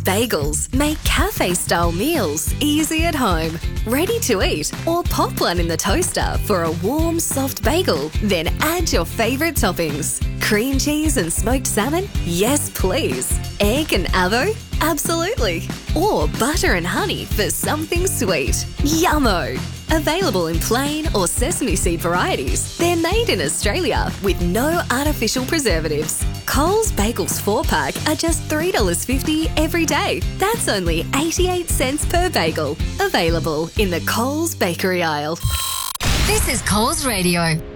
Bagels make cafe-style meals easy at home. Ready to eat or pop one in the toaster for a warm, soft bagel, then add your favourite toppings. Cream cheese and smoked salmon? Yes, please. Egg and avo? Absolutely. Or butter and honey for something sweet. Yummo! Available in plain or sesame seed varieties, they're made in Australia with no artificial preservatives. Coles Bagels 4-pack are just $3.50 every day. That's only 88 cents per bagel. Available in the Coles bakery aisle. This is Coles Radio.